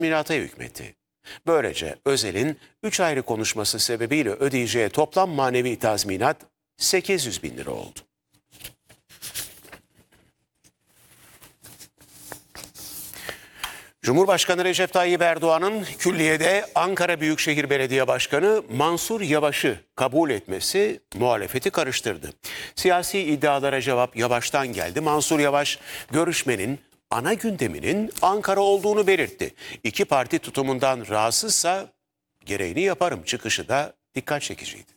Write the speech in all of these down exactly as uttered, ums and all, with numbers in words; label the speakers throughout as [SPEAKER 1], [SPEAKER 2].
[SPEAKER 1] tazminata hükmetti. Böylece Özel'in üç ayrı konuşması sebebiyle ödeyeceği toplam manevi tazminat sekiz yüz bin lira oldu. Cumhurbaşkanı Recep Tayyip Erdoğan'ın külliyede Ankara Büyükşehir Belediye Başkanı Mansur Yavaş'ı kabul etmesi muhalefeti karıştırdı. Siyasi iddialara cevap Yavaş'tan geldi. Mansur Yavaş görüşmenin ana gündeminin Ankara olduğunu belirtti. İki parti tutumundan rahatsızsa gereğini yaparım çıkışı da dikkat çekiciydi.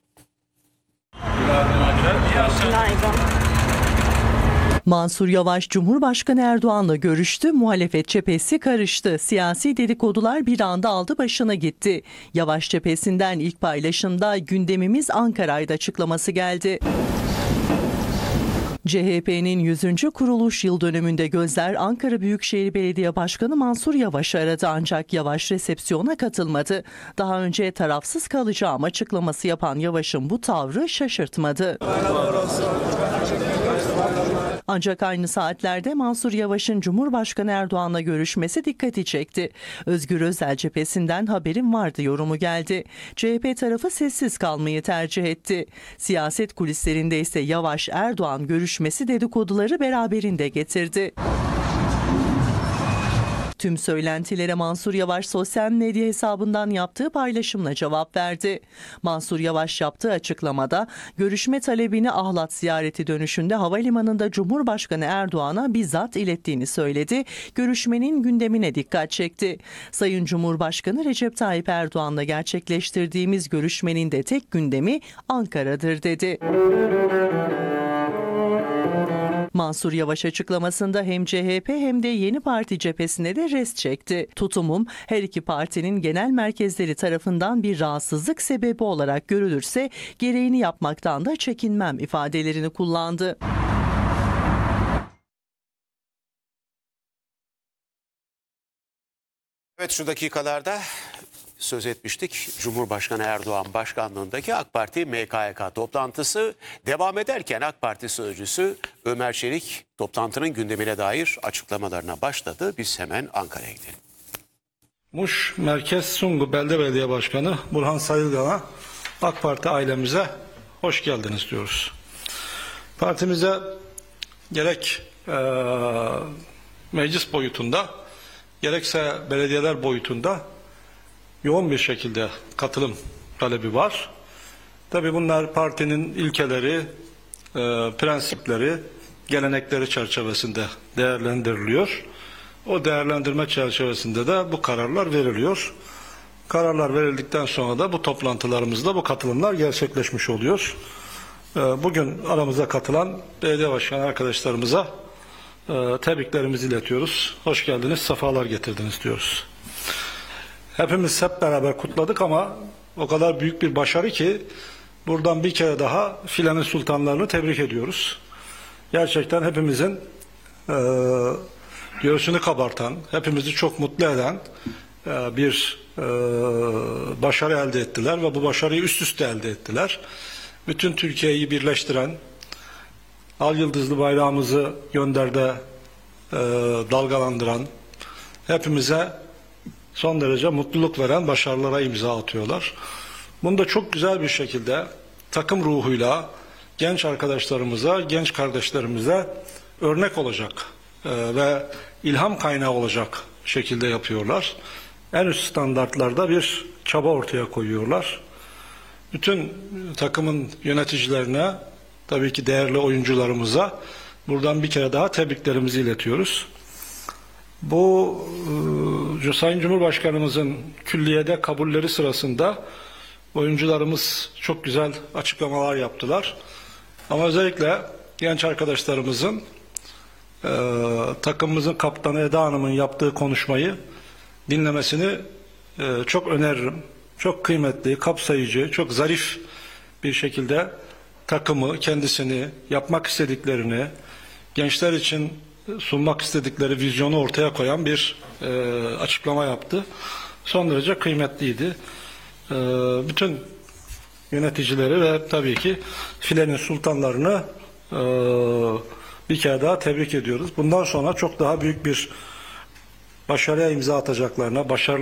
[SPEAKER 2] Mansur Yavaş, Cumhurbaşkanı Erdoğan'la görüştü, muhalefet cephesi karıştı. Siyasi dedikodular bir anda aldı başına gitti. Yavaş cephesinden ilk paylaşımda gündemimiz Ankara'ydı açıklaması geldi. C H P'nin yüzüncü kuruluş yıl dönümünde gözler Ankara Büyükşehir Belediye Başkanı Mansur Yavaş'ı aradı ancak Yavaş resepsiyona katılmadı. Daha önce tarafsız kalacağım açıklaması yapan Yavaş'ın bu tavrı şaşırtmadı. Ancak aynı saatlerde Mansur Yavaş'ın Cumhurbaşkanı Erdoğan'la görüşmesi dikkati çekti. Özgür Özel cephesinden haberim vardı yorumu geldi. C H P tarafı sessiz kalmayı tercih etti. Siyaset kulislerinde ise Yavaş-Erdoğan görüşmesi dedikoduları beraberinde getirdi. Tüm söylentilere Mansur Yavaş sosyal medya hesabından yaptığı paylaşımla cevap verdi. Mansur Yavaş yaptığı açıklamada görüşme talebini Ahlat ziyareti dönüşünde havalimanında Cumhurbaşkanı Erdoğan'a bizzat ilettiğini söyledi. Görüşmenin gündemine dikkat çekti. Sayın Cumhurbaşkanı Recep Tayyip Erdoğan'la gerçekleştirdiğimiz görüşmenin de tek gündemi Ankara'dır dedi. Mansur Yavaş açıklamasında hem C H P hem de Yeni Parti cephesine de rest çekti. Tutumum her iki partinin genel merkezleri tarafından bir rahatsızlık sebebi olarak görülürse gereğini yapmaktan da çekinmem ifadelerini kullandı.
[SPEAKER 1] Evet, şu dakikalarda söz etmiştik. Cumhurbaşkanı Erdoğan başkanlığındaki AK Parti M K Y K toplantısı devam ederken AK Parti sözcüsü Ömer Çelik toplantının gündemine dair açıklamalarına başladı. Biz hemen Ankara'ya gidelim.
[SPEAKER 3] Muş Merkez Sungu Belde Belediye Başkanı Burhan Sayılgan'a AK Parti ailemize hoş geldiniz diyoruz. Partimize gerek e, meclis boyutunda gerekse belediyeler boyutunda yoğun bir şekilde katılım talebi var. Tabii bunlar partinin ilkeleri, e, prensipleri, gelenekleri çerçevesinde değerlendiriliyor. O değerlendirme çerçevesinde de bu kararlar veriliyor. Kararlar verildikten sonra da bu toplantılarımızda bu katılımlar gerçekleşmiş oluyor. E, bugün aramıza katılan belediye başkanı arkadaşlarımıza e, tebriklerimizi iletiyoruz. Hoş geldiniz, sefalar getirdiniz diyoruz. Hepimiz hep beraber kutladık ama o kadar büyük bir başarı ki buradan bir kere daha filenin sultanlarını tebrik ediyoruz. Gerçekten hepimizin e, göğsünü kabartan, hepimizi çok mutlu eden e, bir e, başarı elde ettiler ve bu başarıyı üst üste elde ettiler. Bütün Türkiye'yi birleştiren, al yıldızlı bayrağımızı gönderde e, dalgalandıran, hepimize son derece mutluluk veren başarılara imza atıyorlar. Bunu da çok güzel bir şekilde takım ruhuyla genç arkadaşlarımıza, genç kardeşlerimize örnek olacak e, ve ilham kaynağı olacak şekilde yapıyorlar. En üst standartlarda bir çaba ortaya koyuyorlar. Bütün takımın yöneticilerine, tabii ki değerli oyuncularımıza buradan bir kere daha tebriklerimizi iletiyoruz. Bu e, Sayın Cumhurbaşkanımızın külliyede kabulleri sırasında oyuncularımız çok güzel açıklamalar yaptılar. Ama özellikle genç arkadaşlarımızın e, takımımızın kaptanı Eda Hanım'ın yaptığı konuşmayı dinlemesini e, çok öneririm. Çok kıymetli, kapsayıcı, çok zarif bir şekilde takımı, kendisini, yapmak istediklerini, gençler için sunmak istedikleri vizyonu ortaya koyan bir e, açıklama yaptı. Son derece kıymetliydi. E, bütün yöneticileri ve tabii ki filenin sultanlarını e, bir kere daha tebrik ediyoruz. Bundan sonra çok daha büyük bir başarıya imza atacaklarına, başarılı